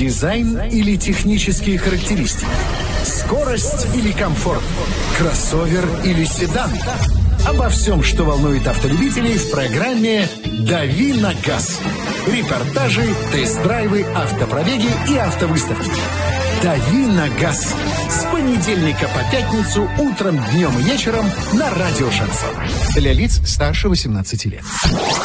Дизайн или технические характеристики? Скорость или комфорт? Кроссовер или седан? Обо всем, что волнует автолюбителей, в программе «Дави на газ». Репортажи, тест-драйвы, автопробеги и автовыставки. «Дави на газ» с понедельника по пятницу утром, днем и вечером на радио «Шансон». Для лиц старше 18 лет.